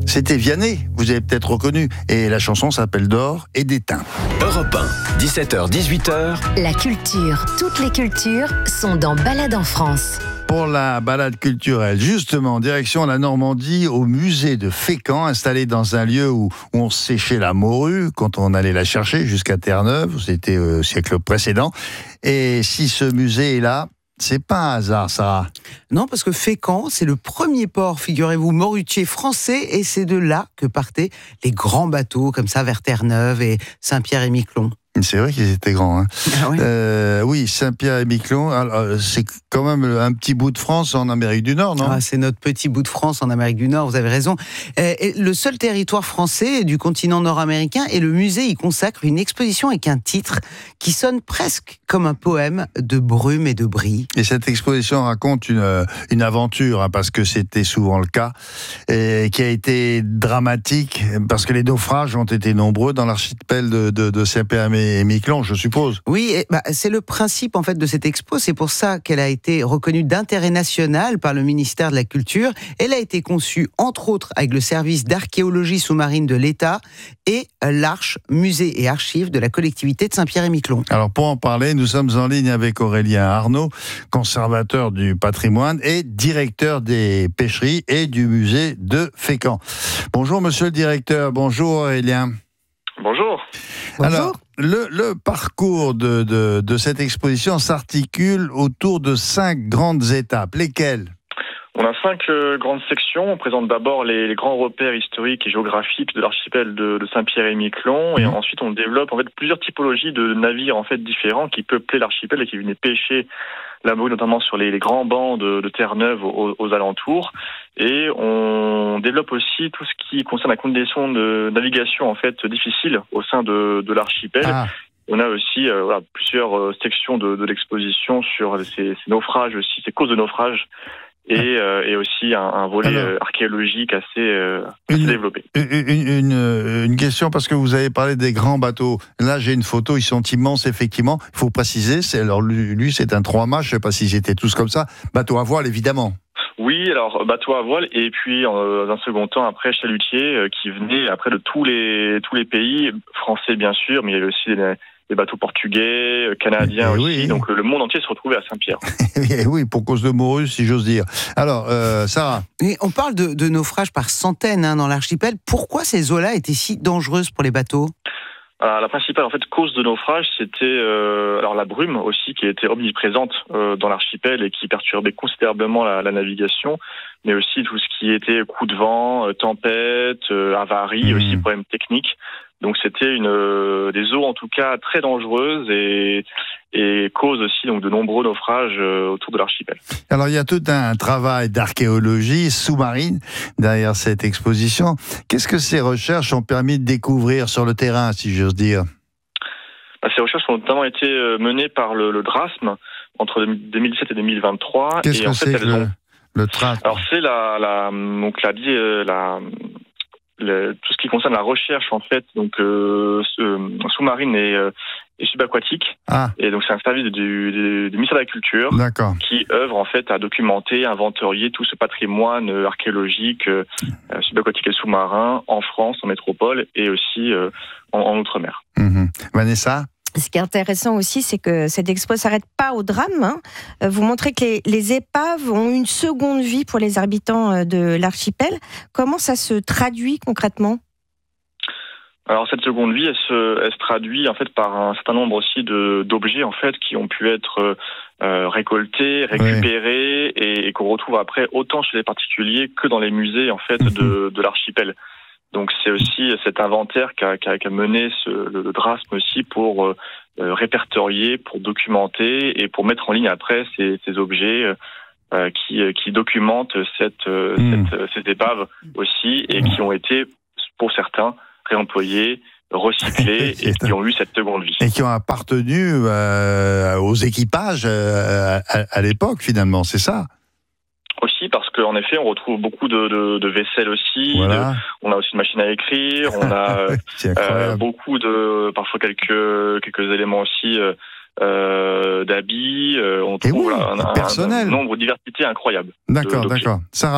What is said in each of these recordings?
C'était Vianney, vous avez peut-être reconnu. Et la chanson s'appelle D'or et d'étain. Europe 1, 17h-18h. La culture, toutes les cultures sont dans Balade en France. Pour la balade culturelle, justement, direction la Normandie, au musée de Fécamp, installé dans un lieu où on séchait la morue quand on allait la chercher jusqu'à Terre-Neuve, c'était au siècle précédent. Et si ce musée est là, c'est pas un hasard, Sarah. Non, parce que Fécamp, c'est le premier port, figurez-vous, morutier français, et c'est de là que partaient les grands bateaux, comme ça, vers Terre-Neuve et Saint-Pierre-et-Miquelon. C'est vrai qu'ils étaient grands. Hein. Ah oui. Oui, Saint-Pierre-et-Miquelon, c'est quand même un petit bout de France en Amérique du Nord, non ? C'est notre petit bout de France en Amérique du Nord, vous avez raison. Et le seul territoire français du continent nord-américain, et le musée y consacre une exposition avec un titre qui sonne presque comme un poème de brume et de brie. Et cette exposition raconte une aventure, hein, parce que c'était souvent le cas, et qui a été dramatique, parce que les naufrages ont été nombreux dans l'archipel de Saint-Pierre-et-Miquelon, je suppose. Oui, c'est le principe en fait de cette expo. C'est pour ça qu'elle a été reconnue d'intérêt national par le ministère de la Culture. Elle a été conçue entre autres avec le service d'archéologie sous-marine de l'État et l'Arche, musée et archives de la collectivité de Saint-Pierre-et-Miquelon. Alors pour en parler, nous sommes en ligne avec Aurélien Arnaud, conservateur du patrimoine et directeur des pêcheries et du musée de Fécamp. Bonjour monsieur le directeur, bonjour Aurélien. Bonjour. Alors, le parcours de cette exposition s'articule autour de 5 grandes étapes. Lesquelles ? On a 5 grandes sections. On présente d'abord les grands repères historiques et géographiques de l'archipel de Saint-Pierre-et-Miquelon. Et ensuite, on développe en fait plusieurs typologies de navires en fait différents qui peuplaient l'archipel et qui venaient pêcher la morue, notamment sur les grands bancs de Terre-Neuve aux alentours. Et on développe aussi tout ce qui concerne la condition de navigation en fait difficile au sein de l'archipel. On a aussi plusieurs sections de l'exposition sur ces naufrages aussi, ces causes de naufrage. Et aussi un volet archéologique assez développé. Une question, parce que vous avez parlé des grands bateaux. Là, j'ai une photo, ils sont immenses, effectivement. Il faut préciser, lui, c'est un 3-mâts, je ne sais pas s'ils étaient tous comme ça. Bateau à voile, évidemment. Oui, alors bateau à voile, et puis dans un second temps, après, chalutier, qui venait après de tous les pays, français bien sûr, mais il y avait aussi des bateaux portugais, canadiens aussi, oui. Donc le monde entier se retrouvait à Saint-Pierre. Oui, pour cause de morue, si j'ose dire. Alors, Sarah. Et on parle de naufrages par centaines dans l'archipel. Pourquoi ces eaux-là étaient si dangereuses pour les bateaux ? Alors, la principale cause de naufrage, c'était la brume aussi, qui était omniprésente dans l'archipel et qui perturbait considérablement la navigation, mais aussi tout ce qui était coups de vent, tempête, avaries, aussi problèmes techniques. Donc c'était des eaux en tout cas très dangereuses et cause aussi donc de nombreux naufrages autour de l'archipel. Alors il y a tout un travail d'archéologie sous-marine derrière cette exposition. Qu'est-ce que ces recherches ont permis de découvrir sur le terrain, si j'ose dire ? Ces recherches ont notamment été menées par le DRASM entre 2017 et 2023. Qu'est-ce que c'est que le DRASM ? Alors c'est tout ce qui concerne la recherche en fait, donc sous-marine et subaquatique. Et donc c'est un service du ministère de la Culture. D'accord. Qui œuvre en fait à documenter, inventorier tout ce patrimoine archéologique subaquatique et sous-marin en France, en métropole et aussi en outre-mer. Vanessa ? Ce qui est intéressant aussi, c'est que cette expo ne s'arrête pas au drame. Vous montrez que les épaves ont une seconde vie pour les habitants de l'archipel. Comment ça se traduit concrètement ? Alors cette seconde vie, elle se traduit en fait par un certain nombre aussi d'objets en fait qui ont pu être récoltés, récupérés et qu'on retrouve après autant chez les particuliers que dans les musées en fait de l'archipel. Donc c'est aussi cet inventaire qu'a mené le DRASM aussi pour répertorier, pour documenter et pour mettre en ligne après ces objets qui documentent ces épaves aussi et qui ont été pour certains réemployés, recyclés et qui ont eu cette seconde vie. Et qui ont appartenu aux équipages à l'époque finalement, c'est ça ? Aussi parce qu'en effet, on retrouve beaucoup de vaisselle aussi. Voilà. On a aussi une machine à écrire. On a beaucoup parfois quelques éléments aussi d'habits. On trouve un nombre de diversité incroyable. D'accord. Sarah ?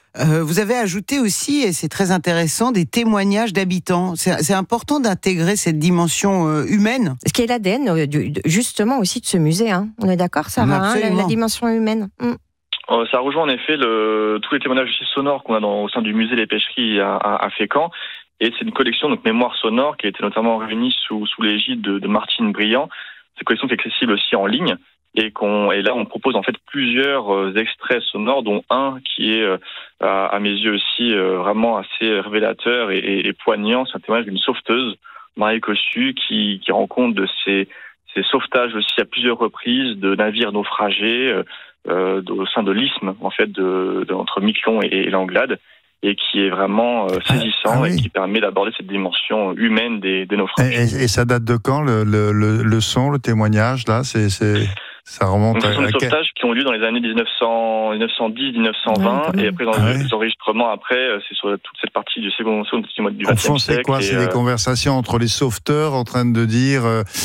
Vous avez ajouté aussi, et c'est très intéressant, des témoignages d'habitants. C'est important d'intégrer cette dimension humaine. Ce qui est l'ADN, justement, aussi de ce musée. Hein. On est d'accord, Sarah, la dimension humaine. Ça rejoint en effet tous les témoignages aussi sonores qu'on a au sein du musée des pêcheries à Fécamp. Et c'est une collection, donc Mémoire sonore, qui a été notamment réunie sous l'égide de Martine Briand. Cette collection est accessible aussi en ligne. Et là, on propose en fait plusieurs extraits sonores, dont un qui est, à mes yeux aussi, vraiment assez révélateur et poignant. C'est un témoignage d'une sauveteuse, Marie Cossu, qui rend compte de ces sauvetages aussi à plusieurs reprises de navires naufragés au sein de l'isthme, en fait, entre Miquelon et l'Anglade, et qui est vraiment saisissant et qui permet d'aborder cette dimension humaine des naufrages. Et ça date de quand, le son, le témoignage, là ça remonte à... Ce sont des sauvetages qui ont lieu dans les années 1910-1920, et après dans les enregistrements c'est sur toute cette partie du second mois du XXe siècle. C'est quoi? C'est des conversations entre les sauveteurs en train de dire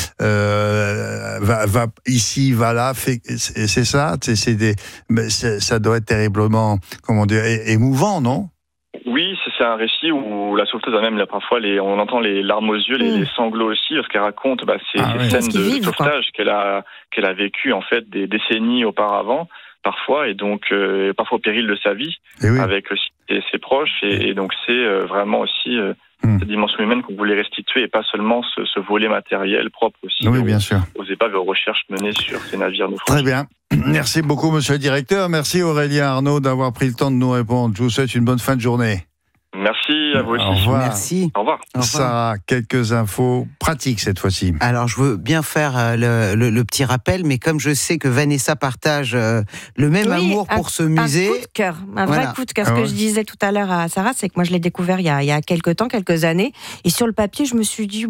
va ici, va là, c'est ça? Ça doit être terriblement, comment dire, émouvant, non? Oui, c'est un récit où la sauveteuse a même parfois on entend les larmes aux yeux, les sanglots aussi, parce qu'elle raconte ces scènes de sauvetage qu'elle a vécues en fait des décennies auparavant, parfois, et donc parfois au péril de sa vie, avec aussi ses proches, et donc c'est vraiment aussi cette dimension humaine qu'on voulait restituer, et pas seulement ce volet matériel propre aussi aux épaves et aux recherches menées sur ces navires naufragés. Très bien. Merci beaucoup, monsieur le directeur. Merci Aurélien Arnaud d'avoir pris le temps de nous répondre. Je vous souhaite une bonne fin de journée. Merci à vous aussi. Au revoir. Merci. Au revoir. Sarah, quelques infos pratiques cette fois-ci. Alors, je veux bien faire le petit rappel, mais comme je sais que Vanessa partage le même amour pour ce musée... Un coup de cœur, vrai coup de cœur. Ce que je disais tout à l'heure à Sarah, c'est que moi, je l'ai découvert il y a quelques années, et sur le papier, je me suis dit,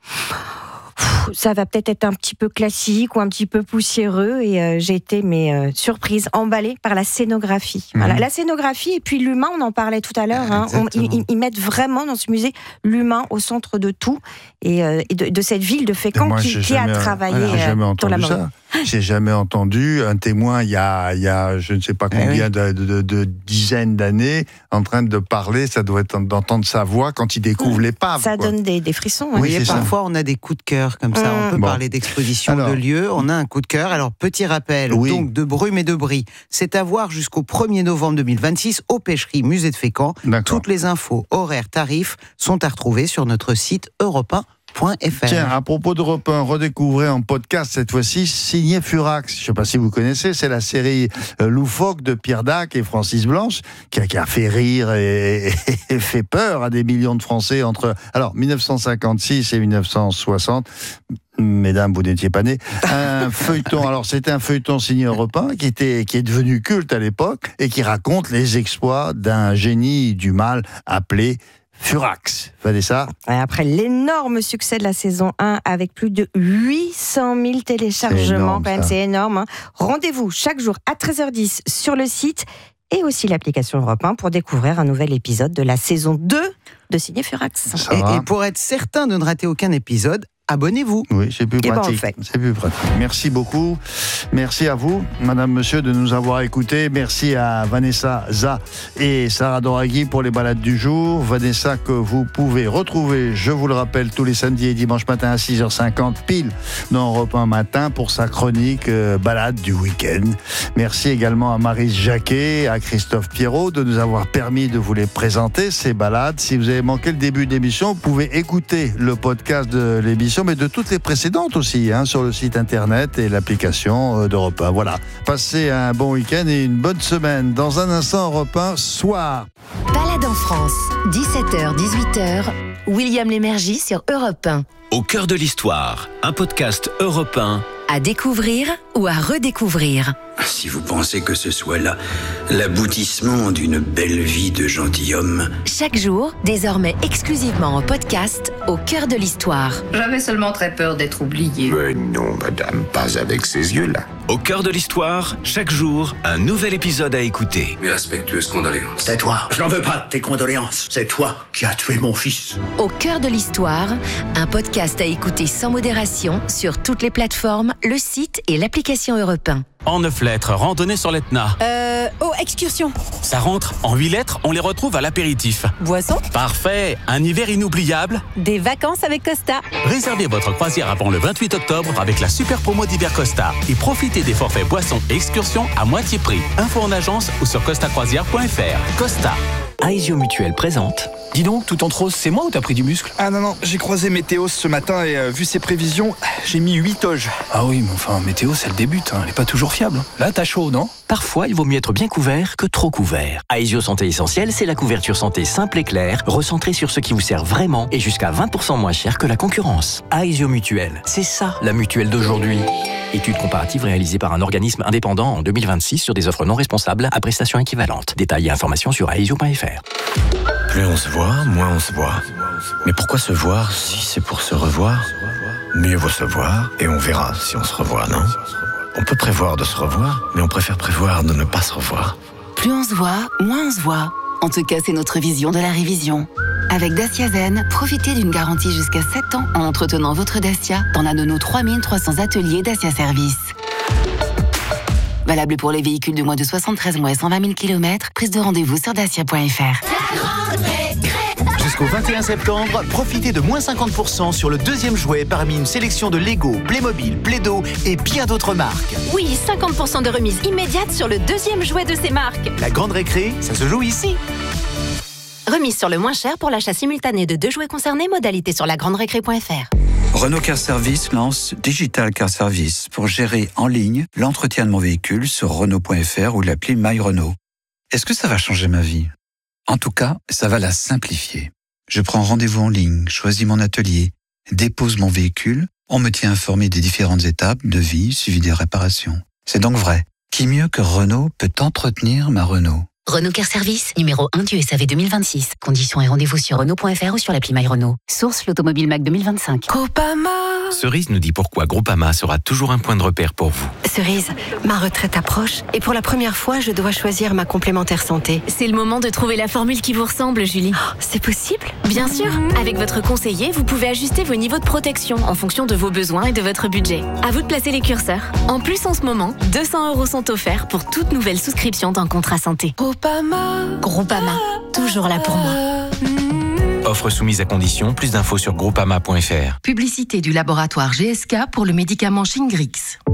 ça va peut-être être un petit peu classique ou un petit peu poussiéreux, et j'ai été surprise, emballée par la scénographie. Voilà, la scénographie et puis l'humain, on en parlait tout à l'heure. Ils mettent vraiment dans ce musée l'humain au centre de tout, et de cette ville de Fécamp qui a travaillé dans la morue. J'ai jamais entendu un témoin il y a je ne sais pas combien de dizaines d'années en train de parler. Ça doit être d'entendre sa voix quand il découvre l'épave. Ça donne des frissons. Oui, parfois on a des coups de cœur comme ça. On peut parler d'exposition de lieux. On a un coup de cœur. Alors petit rappel donc de Brume et de Brie. C'est à voir jusqu'au 1er novembre 2026 aux Pêcheries Musée de Fécamp. Toutes les infos, horaires, tarifs sont à retrouver sur notre site europe1.fr. Tiens, à propos d'Europe 1, redécouvrez en podcast cette fois-ci Signé Furax. Je ne sais pas si vous connaissez, c'est la série loufoque de Pierre Dac et Francis Blanche qui a fait rire et fait peur à des millions de Français entre 1956 et 1960. Mesdames, vous n'étiez pas nés. Un feuilleton. Alors, c'était un feuilleton signé Europe 1 qui est devenu culte à l'époque et qui raconte les exploits d'un génie du mal appelé Furax. Vanessa. Après l'énorme succès de la saison 1 avec plus de 800 000 téléchargements, c'est énorme. Rendez-vous chaque jour à 13h10 sur le site et aussi l'application Europe 1 pour découvrir un nouvel épisode de la saison 2 de Signé Furax. Et pour être certain de ne rater aucun épisode, abonnez-vous. Oui, c'est plus pratique. C'est plus pratique. Merci beaucoup. Merci à vous, madame, monsieur, de nous avoir écoutés. Merci à Vanessa Za et Sarah Doraghi pour les balades du jour. Vanessa que vous pouvez retrouver, je vous le rappelle, tous les samedis et dimanches matin à 6h50 pile dans Europe 1 matin pour sa chronique balade du week-end. Merci également à Maryse Jacquet, à Christophe Pierrot de nous avoir permis de vous les présenter, ces balades. Si vous avez manqué le début de l'émission, vous pouvez écouter le podcast de l'émission, mais de toutes les précédentes aussi, sur le site internet et l'application d'Europe 1. Voilà, passez un bon week-end et une bonne semaine. Dans un instant, Europe 1 soir. Balade en France, 17h-18h, William Lémergie sur Europe 1. Au cœur de l'histoire, un podcast Europe 1. À découvrir ou à redécouvrir. Si vous pensez que ce soit là l'aboutissement d'une belle vie de gentilhomme. Chaque jour, désormais exclusivement en podcast, au cœur de l'histoire. J'avais seulement très peur d'être oublié. Mais non, madame, pas avec ces yeux-là. Au cœur de l'histoire, chaque jour, un nouvel épisode à écouter. Mes respectueuses condoléances. C'est toi, je n'en veux pas de tes condoléances. C'est toi qui as tué mon fils. Au cœur de l'histoire, un podcast à écouter sans modération sur toutes les plateformes, le site et l'application Europe 1. En 9 lettres, randonnée sur l'Etna. Excursion. Ça rentre. En 8 lettres, on les retrouve à l'apéritif. Boisson. Parfait. Un hiver inoubliable. Des vacances avec Costa. Réservez votre croisière avant le 28 octobre avec la super promo d'hiver Costa. Et profitez des forfaits boissons et excursions à moitié prix. Info en agence ou sur costacroisière.fr. Costa. Aesio Mutuelle présente. Dis donc, tout en rose, c'est moi ou t'as pris du muscle? Ah non, j'ai croisé Météo ce matin et vu ses prévisions, j'ai mis 8 oges. Ah oui, mais enfin, Météo, c'est le début, elle est pas toujours fiable. Là, t'as chaud, non? Parfois, il vaut mieux être bien couvert que trop couvert. Aesio Santé Essentielle, c'est la couverture santé simple et claire, recentrée sur ce qui vous sert vraiment et jusqu'à 20% moins cher que la concurrence. Aesio Mutuelle, c'est ça, la mutuelle d'aujourd'hui. Étude comparative réalisée par un organisme indépendant en 2026 sur des offres non responsables à prestations équivalentes. Détails et informations sur aesio.fr. Plus on se voit, moins on se voit. Mais pourquoi se voir si c'est pour se revoir? Mieux vaut se voir et on verra si on se revoit, non? On peut prévoir de se revoir, mais on préfère prévoir de ne pas se revoir. Plus on se voit, moins on se voit. En tout cas, c'est notre vision de la révision. Avec Dacia Zen, profitez d'une garantie jusqu'à 7 ans en entretenant votre Dacia dans l'un de nos 3300 ateliers Dacia Service. Valable pour les véhicules de moins de 73 mois et 120 000 km. Prise de rendez-vous sur dacia.fr. Jusqu'au 21 septembre, profitez de moins 50% sur le deuxième jouet parmi une sélection de Lego, Playmobil, Play-Doh et bien d'autres marques. Oui, 50% de remise immédiate sur le deuxième jouet de ces marques. La grande récré, ça se joue ici. Remise sur le moins cher pour l'achat simultané de 2 jouets concernés, modalité sur lagranderécré.fr. Renault Car Service lance Digital Car Service pour gérer en ligne l'entretien de mon véhicule sur Renault.fr ou l'appli My Renault. Est-ce que ça va changer ma vie? En tout cas, ça va la simplifier. Je prends rendez-vous en ligne, choisis mon atelier, dépose mon véhicule, on me tient informé des différentes étapes de vie suivi des réparations. C'est donc vrai. Qui mieux que Renault peut entretenir ma Renault? Renault Car Service, numéro 1 du SAV 2026. Conditions et rendez-vous sur Renault.fr ou sur l'appli My Renault. Source l'Automobile Mac 2025. Groupama. Cerise nous dit pourquoi Groupama sera toujours un point de repère pour vous. Cerise, ma retraite approche et pour la première fois, je dois choisir ma complémentaire santé. C'est le moment de trouver la formule qui vous ressemble, Julie. Oh, c'est possible? Bien sûr. Avec votre conseiller, vous pouvez ajuster vos niveaux de protection en fonction de vos besoins et de votre budget. À vous de placer les curseurs. En plus, en ce moment, 200 € sont offerts pour toute nouvelle souscription d'un contrat santé. Groupama, toujours là pour moi. Offre soumise à condition, plus d'infos sur groupama.fr. Publicité du laboratoire GSK pour le médicament Shingrix.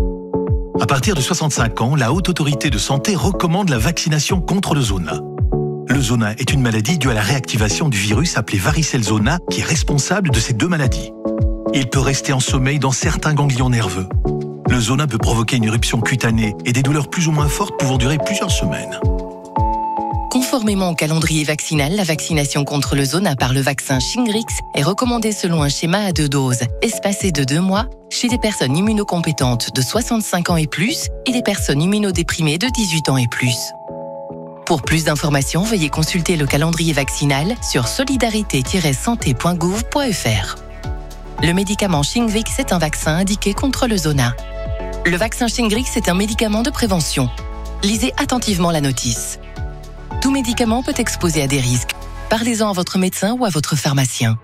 À partir de 65 ans, la Haute Autorité de Santé recommande la vaccination contre le zona. Le zona est une maladie due à la réactivation du virus appelé varicelle zona qui est responsable de ces deux maladies. Il peut rester en sommeil dans certains ganglions nerveux. Le zona peut provoquer une éruption cutanée et des douleurs plus ou moins fortes pouvant durer plusieurs semaines. Conformément au calendrier vaccinal, la vaccination contre le zona par le vaccin Shingrix est recommandée selon un schéma à 2 doses, espacé de 2 mois, chez des personnes immunocompétentes de 65 ans et plus et des personnes immunodéprimées de 18 ans et plus. Pour plus d'informations, veuillez consulter le calendrier vaccinal sur solidarité-santé.gouv.fr. Le médicament Shingrix est un vaccin indiqué contre le zona. Le vaccin Shingrix est un médicament de prévention. Lisez attentivement la notice. Tout médicament peut exposer à des risques. Parlez-en à votre médecin ou à votre pharmacien.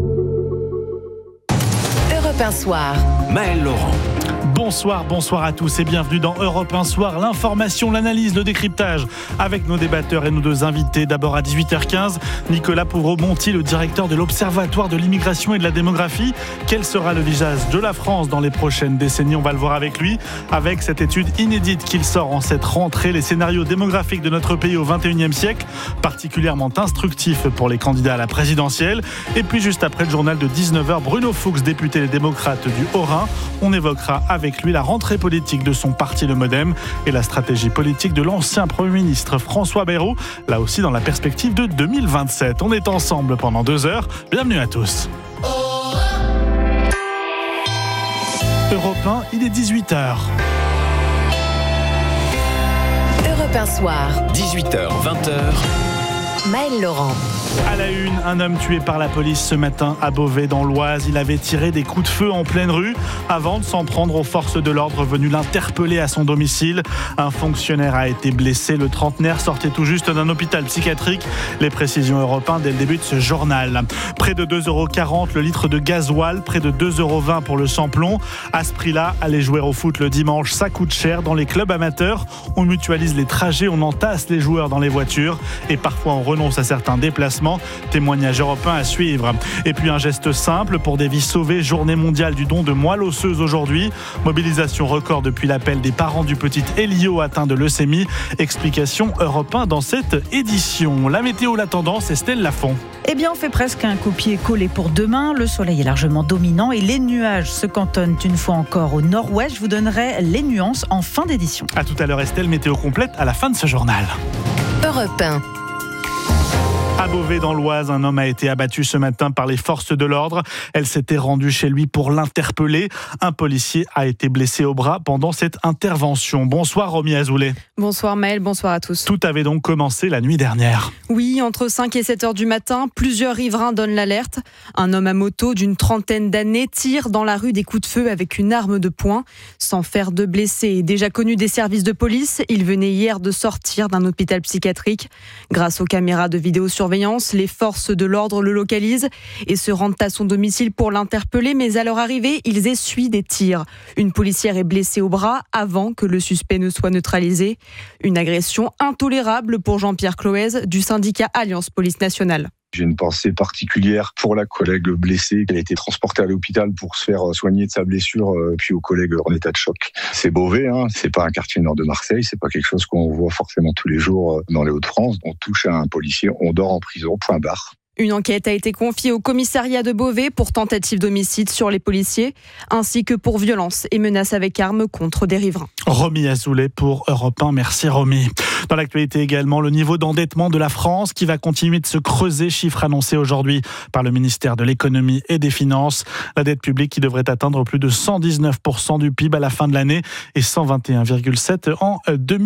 Europe 1 Soir. Maël Laurent. Bonsoir à tous et bienvenue dans Europe 1 Soir, l'information, l'analyse, le décryptage avec nos débatteurs et nos deux invités. D'abord à 18h15, Nicolas Pouvreau-Monti, le directeur de l'Observatoire de l'immigration et de la démographie. Quel sera le visage de la France dans les prochaines décennies? On va le voir avec lui, avec cette étude inédite qu'il sort en cette rentrée, les scénarios démographiques de notre pays au XXIe siècle, particulièrement instructifs pour les candidats à la présidentielle. Et puis juste après le journal de 19h, Bruno Fuchs, député des démocrates du Haut-Rhin. On évoquera avec lui la rentrée politique de son parti, le MoDem, et la stratégie politique de l'ancien Premier ministre François Bayrou, là aussi dans la perspective de 2027. On est ensemble pendant 2 heures. Bienvenue à tous. Europe 1, il est 18h. Europe 1 Soir. 18h, 20h. Maëlle Laurent. À la une, un homme tué par la police ce matin à Beauvais dans l'Oise. Il avait tiré des coups de feu en pleine rue avant de s'en prendre aux forces de l'ordre venues l'interpeller à son domicile. Un fonctionnaire a été blessé. Le trentenaire sortait tout juste d'un hôpital psychiatrique. Les précisions Europe 1 dès le début de ce journal. Près de 2,40 € le litre de gasoil, près de 2,20 € pour le samplon. À ce prix-là, aller jouer au foot le dimanche, ça coûte cher. Dans les clubs amateurs, on mutualise les trajets, on entasse les joueurs dans les voitures et parfois on renonce à certains déplacements. Témoignage européen à suivre. Et puis un geste simple pour des vies sauvées. Journée mondiale du don de moelle osseuse aujourd'hui. Mobilisation record depuis l'appel des parents du petit Elio atteint de leucémie. Explication Europe 1 dans cette édition. La météo, la tendance, Estelle Lafont. Eh bien, on fait presque un copier-coller pour demain. Le soleil est largement dominant et les nuages se cantonnent une fois encore au nord-ouest. Je vous donnerai les nuances en fin d'édition. À tout à l'heure, Estelle, météo complète à la fin de ce journal. Europe 1. À Beauvais dans l'Oise, un homme a été abattu ce matin par les forces de l'ordre. Elle s'était rendue chez lui pour l'interpeller. Un policier a été blessé au bras pendant cette intervention. Bonsoir Romy Azoulay. Bonsoir Maëlle, bonsoir à tous. Tout avait donc commencé la nuit dernière. Oui, entre 5 et 7 heures du matin, plusieurs riverains donnent l'alerte. Un homme à moto d'une trentaine d'années tire dans la rue des coups de feu avec une arme de poing. Sans faire de blessés, déjà connu des services de police, il venait hier de sortir d'un hôpital psychiatrique. Grâce aux caméras de vidéosurveillance, les forces de l'ordre le localisent et se rendent à son domicile pour l'interpeller. Mais à leur arrivée, ils essuient des tirs. Une policière est blessée au bras avant que le suspect ne soit neutralisé. Une agression intolérable pour Jean-Pierre Cloez du syndicat Alliance Police Nationale. J'ai une pensée particulière pour la collègue blessée. Elle a été transportée à l'hôpital pour se faire soigner de sa blessure, puis aux collègues en état de choc. C'est Beauvais, c'est pas un quartier nord de Marseille, c'est pas quelque chose qu'on voit forcément tous les jours dans les Hauts-de-France. On touche à un policier, on dort en prison, point barre. Une enquête a été confiée au commissariat de Beauvais pour tentative d'homicide sur les policiers, ainsi que pour violence et menaces avec armes contre des riverains. Romy Azoulay pour Europe 1. Merci Romy. Dans l'actualité également, le niveau d'endettement de la France qui va continuer de se creuser, chiffre annoncé aujourd'hui par le ministère de l'économie et des finances. La dette publique qui devrait atteindre plus de 119% du PIB à la fin de l'année et 121,7% en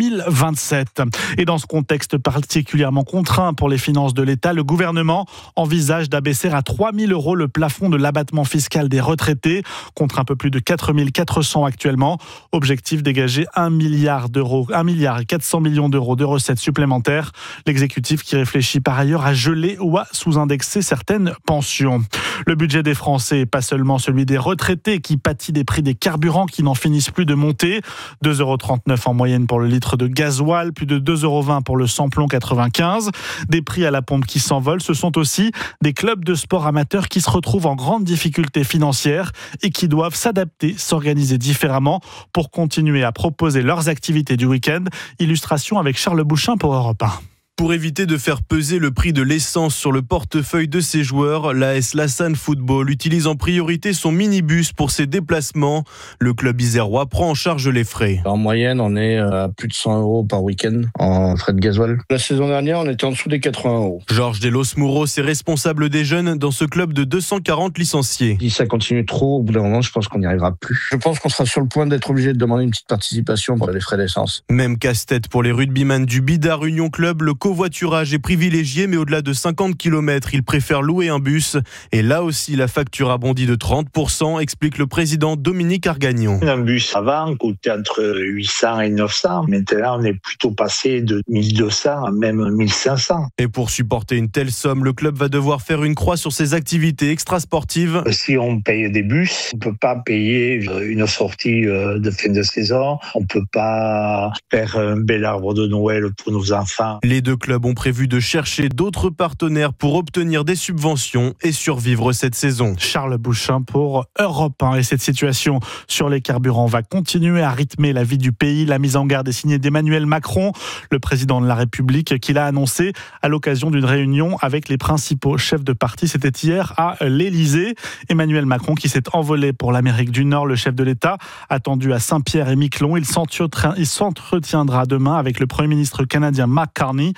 2027. Et dans ce contexte particulièrement contraint pour les finances de l'État, le gouvernement envisage d'abaisser à 3 000 € le plafond de l'abattement fiscal des retraités, contre un peu plus de 4 400 actuellement. Objectif, dégager 1 milliard et 400 millions d'euros de recettes supplémentaires. L'exécutif qui réfléchit par ailleurs à geler ou à sous-indexer certaines pensions. Le budget des Français, pas seulement celui des retraités qui pâtit des prix des carburants qui n'en finissent plus de monter. 2,39 € en moyenne pour le litre de gasoil, plus de 2,20 € pour le samplon 95. Des prix à la pompe qui s'envolent. Ce sont aussi des clubs de sport amateurs qui se retrouvent en grande difficulté financière et qui doivent s'adapter, s'organiser différemment pour continuer à proposer leurs activités du week-end. Illustration avec Charles Bouchin pour Europe 1. Pour éviter de faire peser le prix de l'essence sur le portefeuille de ses joueurs, l'AS Lassane Football utilise en priorité son minibus pour ses déplacements. Le club isérois prend en charge les frais. En moyenne, on est à plus de 100 € par week-end en frais de gasoil. La saison dernière, on était en dessous des 80 €. Georges Delos-Mouros est responsable des jeunes dans ce club de 240 licenciés. Si ça continue trop, au bout d'un moment, je pense qu'on n'y arrivera plus. Je pense qu'on sera sur le point d'être obligé de demander une petite participation pour les frais d'essence. Même casse-tête pour les rugbyman du Bidart Union Club. Le covoiturage est privilégié, mais au-delà de 50 km, ils préfèrent louer un bus. Et là aussi, la facture a bondi de 30%, explique le président Dominique Argagnon. Un bus avant coûtait entre 800 et 900. Maintenant, on est plutôt passé de 1200 à même 1500. Et pour supporter une telle somme, le club va devoir faire une croix sur ses activités extrasportives. Si on paye des bus, on ne peut pas payer une sortie de fin de saison. On ne peut pas faire un bel arbre de Noël pour nos enfants. Les deux clubs ont prévu de chercher d'autres partenaires pour obtenir des subventions et survivre cette saison. Charles Bouchin pour Europe 1. Et cette situation sur les carburants va continuer à rythmer la vie du pays. La mise en garde est signée d'Emmanuel Macron, le président de la République, qui l'a annoncé à l'occasion d'une réunion avec les principaux chefs de parti. C'était hier à l'Élysée. Emmanuel Macron qui s'est envolé pour l'Amérique du Nord. Le chef de l'État attendu à Saint-Pierre-et-Miquelon. Il s'entretiendra demain avec le Premier ministre canadien Mark Carney.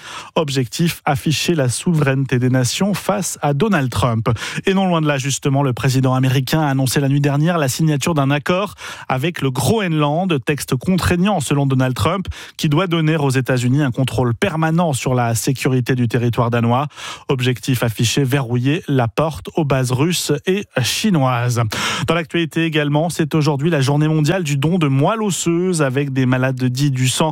Objectif, afficher la souveraineté des nations face à Donald Trump. Et non loin de là, justement, le président américain a annoncé la nuit dernière la signature d'un accord avec le Groenland, texte contraignant selon Donald Trump, qui doit donner aux États-Unis un contrôle permanent sur la sécurité du territoire danois. Objectif affiché, verrouiller la porte aux bases russes et chinoises. Dans l'actualité également, c'est aujourd'hui la journée mondiale du don de moelle osseuse, avec des malades du sang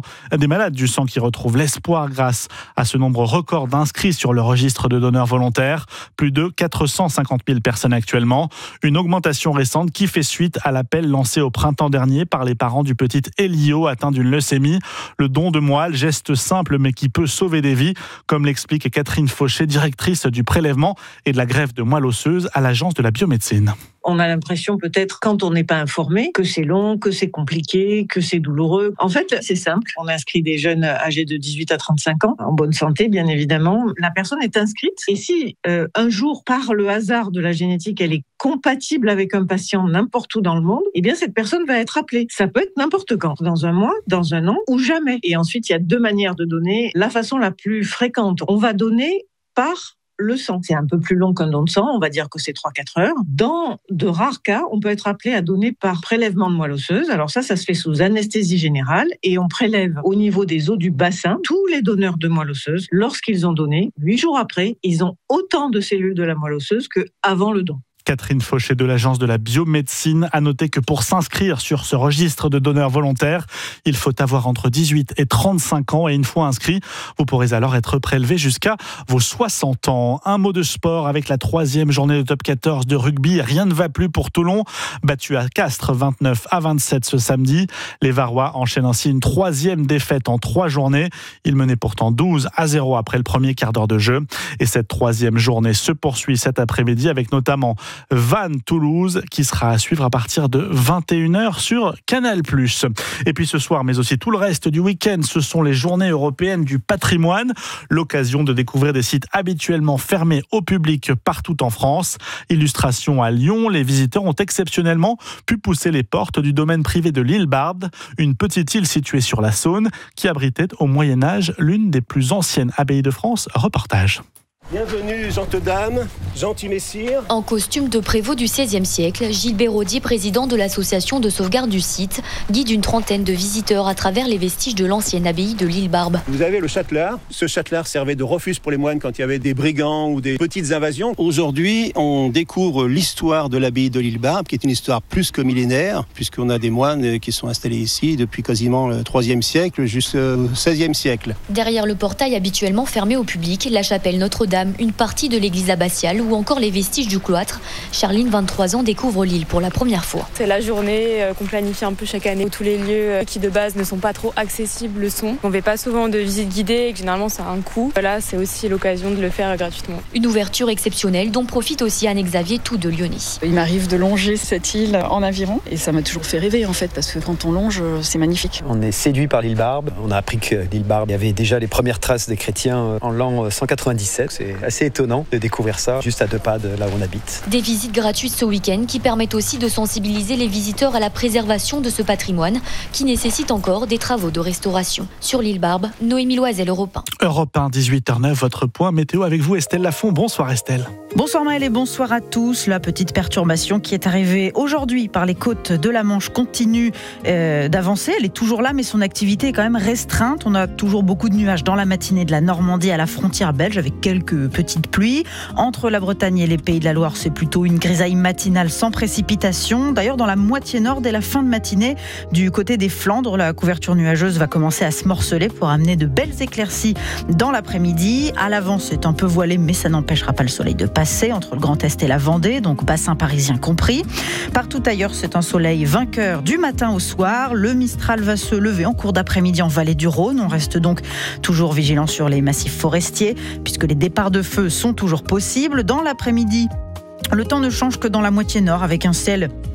qui retrouvent l'espoir grâce à ce nombre record d'inscrits sur le registre de donneurs volontaires. Plus de 450 000 personnes actuellement. Une augmentation récente qui fait suite à l'appel lancé au printemps dernier par les parents du petit Elio atteint d'une leucémie. Le don de moelle, geste simple mais qui peut sauver des vies, comme l'explique Catherine Fauché, directrice du prélèvement et de la greffe de moelle osseuse à l'Agence de la biomédecine. On a l'impression peut-être, quand on n'est pas informé, que c'est long, que c'est compliqué, que c'est douloureux. En fait, c'est simple. On inscrit des jeunes âgés de 18 à 35 ans, en bonne santé, bien évidemment. La personne est inscrite. Et si un jour, par le hasard de la génétique, elle est compatible avec un patient n'importe où dans le monde, eh bien, cette personne va être appelée. Ça peut être n'importe quand, dans un mois, dans un an ou jamais. Et ensuite, il y a 2 manières de donner. La façon la plus fréquente, on va donner par le sang. C'est un peu plus long qu'un don de sang, on va dire que c'est 3-4 heures. Dans de rares cas, on peut être appelé à donner par prélèvement de moelle osseuse. Alors ça se fait sous anesthésie générale et on prélève au niveau des os du bassin tous les donneurs de moelle osseuse. Lorsqu'ils ont donné, 8 jours après, ils ont autant de cellules de la moelle osseuse qu'avant le don. Catherine Fauché de l'Agence de la biomédecine a noté que pour s'inscrire sur ce registre de donneurs volontaires, il faut avoir entre 18 et 35 ans et une fois inscrit, vous pourrez alors être prélevé jusqu'à vos 60 ans. Un mot de sport avec la 3e journée de top 14 de rugby. Rien ne va plus pour Toulon, battu à Castres 29-27 ce samedi. Les Varois enchaînent ainsi une 3e défaite en 3 journées. Ils menaient pourtant 12-0 après le premier quart d'heure de jeu. Et cette 3e journée se poursuit cet après-midi avec notamment Vannes-Toulouse qui sera à suivre à partir de 21h sur Canal+. Et puis ce soir, mais aussi tout le reste du week-end, ce sont les journées européennes du patrimoine, l'occasion de découvrir des sites habituellement fermés au public partout en France. Illustration à Lyon, les visiteurs ont exceptionnellement pu pousser les portes du domaine privé de l'île Barbe, une petite île située sur la Saône qui abritait au Moyen-Âge l'une des plus anciennes abbayes de France. Reportage. Bienvenue, gentes dames, gentils messieurs. En costume de prévôt du XVIe siècle, Gilles Béraudy, président de l'association de sauvegarde du site, guide une trentaine de visiteurs à travers les vestiges de l'ancienne abbaye de l'île Barbe. Vous avez le châtelard. Ce châtelard servait de refuge pour les moines quand il y avait des brigands ou des petites invasions. Aujourd'hui, on découvre l'histoire de l'abbaye de l'île Barbe, qui est une histoire plus que millénaire, puisqu'on a des moines qui sont installés ici depuis quasiment le IIIe siècle jusqu'au XVIe siècle. Derrière le portail habituellement fermé au public, la chapelle Notre-Dame, une partie de l'église abbatiale ou encore les vestiges du cloître. Charline, 23 ans, découvre l'île pour la première fois. C'est la journée qu'on planifie un peu chaque année où tous les lieux qui de base ne sont pas trop accessibles le sont. On ne fait pas souvent de visites guidées et que généralement ça a un coût. Là, c'est aussi l'occasion de le faire gratuitement. Une ouverture exceptionnelle dont profite aussi Anne-Xavier Tout de Lyonnais. Il m'arrive de longer cette île en aviron et ça m'a toujours fait rêver en fait parce que quand on longe, c'est magnifique. On est séduit par l'île Barbe. On a appris que l'île Barbe, il y avait déjà les premières traces des chrétiens en l'an 197. C'est assez étonnant de découvrir ça juste à 2 pas de là où on habite. Des visites gratuites ce week-end qui permettent aussi de sensibiliser les visiteurs à la préservation de ce patrimoine qui nécessite encore des travaux de restauration. Sur l'île Barbe, Noémie Loisel, Europe 1. Europe 1, 18h09, votre point météo avec vous Estelle Lafont. Bonsoir Estelle. Bonsoir Maëlle et bonsoir à tous. La petite perturbation qui est arrivée aujourd'hui par les côtes de la Manche continue d'avancer. Elle est toujours là mais son activité est quand même restreinte. On a toujours beaucoup de nuages dans la matinée de la Normandie à la frontière belge avec quelques petites pluies. Entre la Bretagne et les Pays de la Loire, c'est plutôt une grisaille matinale sans précipitation. D'ailleurs, dans la moitié nord, dès la fin de matinée, du côté des Flandres, la couverture nuageuse va commencer à se morceler pour amener de belles éclaircies dans l'après-midi. À l'avance, c'est un peu voilé, mais ça n'empêchera pas le soleil de passer entre le Grand Est et la Vendée, donc bassin parisien compris. Partout ailleurs, c'est un soleil vainqueur du matin au soir. Le Mistral va se lever en cours d'après-midi en vallée du Rhône. On reste donc toujours vigilant sur les massifs forestiers, puisque les départs de feu sont toujours possibles. Dans l'après-midi, le temps ne change que dans la moitié nord avec un ciel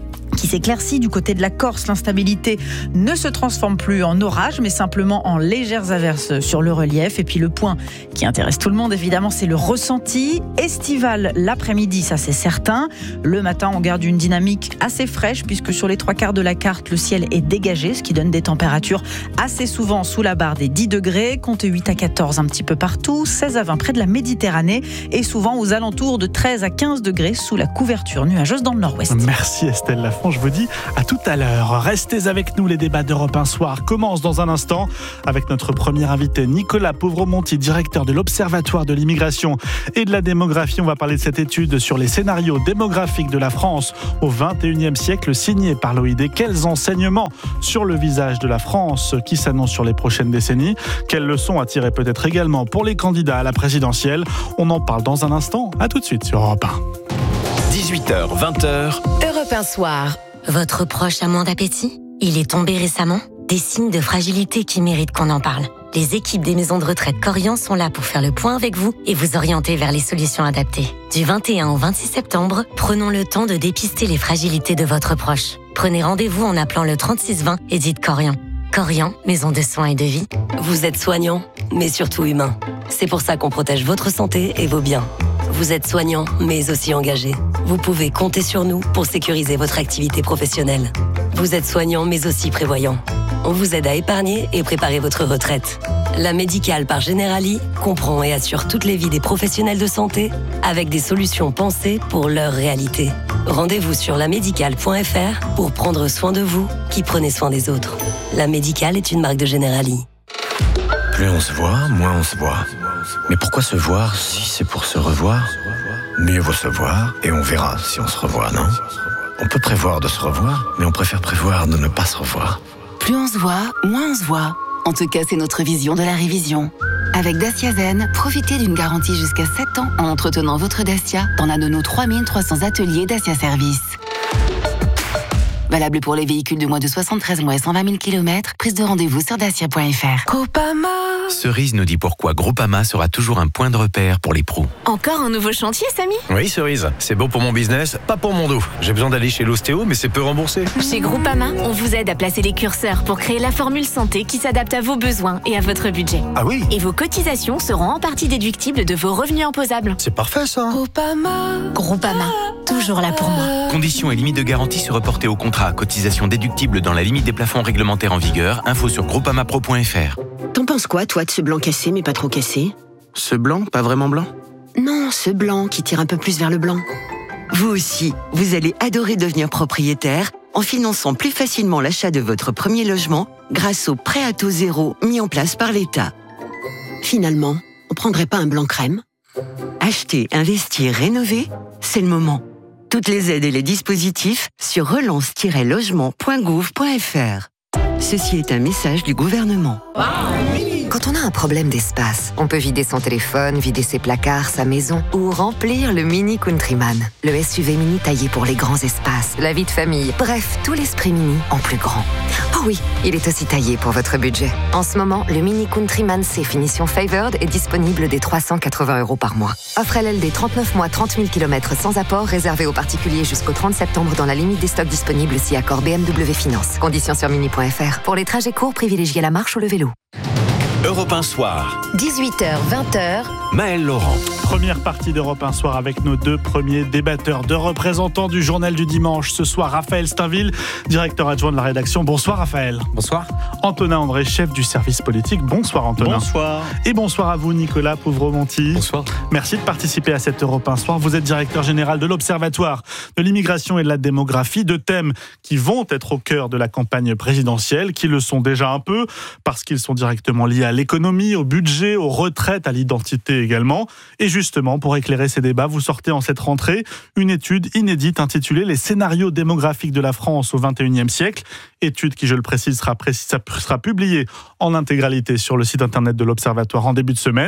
qui s'éclaircit. Du côté de la Corse, l'instabilité ne se transforme plus en orage, mais simplement en légères averses sur le relief. Et puis le point qui intéresse tout le monde, évidemment, c'est le ressenti estival l'après-midi, ça c'est certain. Le matin, on garde une dynamique assez fraîche, puisque sur les 3/4 de la carte, le ciel est dégagé, ce qui donne des températures assez souvent sous la barre des 10 degrés. Comptez 8 à 14 un petit peu partout, 16 à 20 près de la Méditerranée et souvent aux alentours de 13 à 15 degrés sous la couverture nuageuse dans le nord-ouest. Merci Estelle Lafont, je vous dis à tout à l'heure. Restez avec nous, les débats d'Europe 1 Soir commencent dans un instant avec notre premier invité Nicolas Pouvremonti, directeur de l'Observatoire de l'immigration et de la démographie. On va parler de cette étude sur les scénarios démographiques de la France au XXIe siècle signée par l'OID. Quels enseignements sur le visage de la France qui s'annonce sur les prochaines décennies? Quelles leçons à tirer peut-être également pour les candidats à la présidentielle? On en parle dans un instant. À tout de suite sur Europe 1. 18h, 20h. Europe 1 Soir. Votre proche a moins d'appétit? Il est tombé récemment? Des signes de fragilité qui méritent qu'on en parle. Les équipes des maisons de retraite Corian sont là pour faire le point avec vous et vous orienter vers les solutions adaptées. Du 21 au 26 septembre, prenons le temps de dépister les fragilités de votre proche. Prenez rendez-vous en appelant le 3620 et dites Corian. Corian, maison de soins et de vie. Vous êtes soignant, mais surtout humain. C'est pour ça qu'on protège votre santé et vos biens. Vous êtes soignant, mais aussi engagé. Vous pouvez compter sur nous pour sécuriser votre activité professionnelle. Vous êtes soignant, mais aussi prévoyant. On vous aide à épargner et préparer votre retraite. La médicale par Generali comprend et assure toutes les vies des professionnels de santé avec des solutions pensées pour leur réalité. Rendez-vous sur lamédicale.fr pour prendre soin de vous qui prenez soin des autres. La Médicale est une marque de Generali. Plus on se voit, moins on se voit. Mais pourquoi se voir si c'est pour se revoir? Mieux vaut se voir et on verra si on se revoit, non? On peut prévoir de se revoir, mais on préfère prévoir de ne pas se revoir. Plus on se voit, moins on se voit. En tout cas, c'est notre vision de la révision. Avec Dacia Zen, profitez d'une garantie jusqu'à 7 ans en entretenant votre Dacia dans l'un de nos 3300 ateliers Dacia Service. Valable pour les véhicules de moins de 73 mois et 120 000 km. Prise de rendez-vous sur dacia.fr. Groupama. Cerise nous dit pourquoi Groupama sera toujours un point de repère pour les pros. Encore un nouveau chantier, Samy? Oui, Cerise, c'est bon pour mon business, pas pour mon dos. J'ai besoin d'aller chez l'ostéo, mais c'est peu remboursé. Chez Groupama, on vous aide à placer les curseurs pour créer la formule santé qui s'adapte à vos besoins et à votre budget. Ah oui? Et vos cotisations seront en partie déductibles de vos revenus imposables. C'est parfait, ça. Groupama, toujours là pour moi. Conditions et limites de garantie se reporter au contrat. Cotisation déductible dans la limite des plafonds réglementaires en vigueur. Info sur groupamapro.fr. T'en penses quoi, toi, de ce blanc cassé, mais pas trop cassé? Ce blanc, pas vraiment blanc? Non, ce blanc qui tire un peu plus vers le blanc. Vous aussi, vous allez adorer devenir propriétaire en finançant plus facilement l'achat de votre premier logement grâce au prêt à taux zéro mis en place par l'État. Finalement, on prendrait pas un blanc crème? Acheter, investir, rénover, c'est le moment. Toutes les aides et les dispositifs sur relance-logement.gouv.fr. Ceci est un message du gouvernement. Quand on a un problème d'espace, on peut vider son téléphone, vider ses placards, sa maison ou remplir le Mini Countryman, le SUV mini taillé pour les grands espaces, la vie de famille, bref, tout l'esprit mini en plus grand. Oh oui, il est aussi taillé pour votre budget. En ce moment, le Mini Countryman C finition Favored est disponible dès 380 € par mois. Offre LLD 39 mois, 30 000 km sans apport, réservé aux particuliers jusqu'au 30 septembre dans la limite des stocks disponibles si accord BMW Finance. Conditions sur mini.fr. Pour les trajets courts, privilégiez la marche ou le vélo. Europe 1 Soir. 18h, 20h. Maël Laurent. Première partie d'Europe 1 Soir avec nos deux premiers débatteurs, deux représentants du journal du dimanche. Ce soir, Raphaël Steinville, directeur adjoint de la rédaction. Bonsoir Raphaël. Bonsoir. Antonin André, chef du service politique. Bonsoir Antonin. Bonsoir. Et bonsoir à vous Nicolas Pouvremonti. Bonsoir. Merci de participer à cette Europe 1 Soir. Vous êtes directeur général de l'Observatoire de l'immigration et de la démographie. Deux thèmes qui vont être au cœur de la campagne présidentielle, qui le sont déjà un peu, parce qu'ils sont directement liés à l'économie, au budget, aux retraites, à l'identité également. Et justement, pour éclairer ces débats, vous sortez en cette rentrée une étude inédite intitulée « Les scénarios démographiques de la France au XXIe siècle ». Étude qui, je le précise, sera publiée en intégralité sur le site internet de l'Observatoire en début de semaine.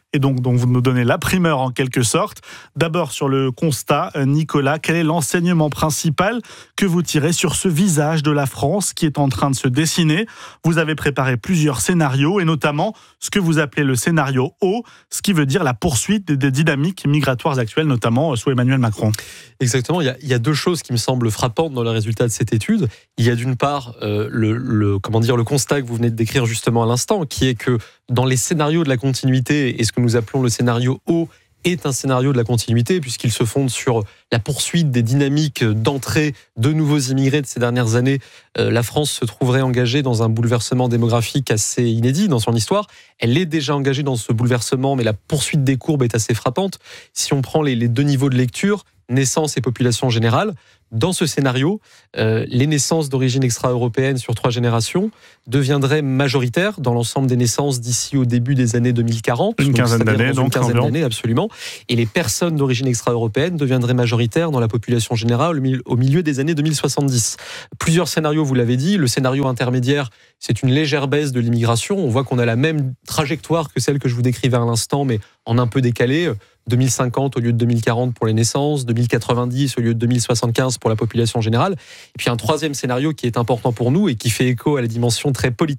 et donc dont vous nous donnez la primeur en quelque sorte. D'abord sur le constat, Nicolas, quel est l'enseignement principal que vous tirez sur ce visage de la France qui est en train de se dessiner? Vous avez préparé plusieurs scénarios et notamment ce que vous appelez le scénario O, ce qui veut dire la poursuite des dynamiques migratoires actuelles, notamment sous Emmanuel Macron. Exactement, il y a deux choses qui me semblent frappantes dans le résultat de cette étude. Il y a d'une part le constat que vous venez de décrire justement à l'instant, qui est que dans les scénarios de la continuité, et ce que nous appelons le scénario O est un scénario de la continuité, puisqu'il se fonde sur la poursuite des dynamiques d'entrée de nouveaux immigrés de ces dernières années. La France se trouverait engagée dans un bouleversement démographique assez inédit dans son histoire. Elle est déjà engagée dans ce bouleversement, mais la poursuite des courbes est assez frappante. Si on prend les deux niveaux de lecture, naissance et population générale, dans ce scénario, les naissances d'origine extra-européenne sur 3 générations deviendraient majoritaires dans l'ensemble des naissances d'ici au début des années 2040. Une quinzaine d'années, absolument. Et les personnes d'origine extra-européenne deviendraient majoritaires dans la population générale au milieu des années 2070. Plusieurs scénarios, vous l'avez dit. Le scénario intermédiaire, c'est une légère baisse de l'immigration. On voit qu'on a la même trajectoire que celle que je vous décrivais à l'instant, mais en un peu décalé. 2050 au lieu de 2040 pour les naissances, 2090 au lieu de 2075 pour la population générale. Et puis un troisième scénario qui est important pour nous et qui fait écho à la dimension très politique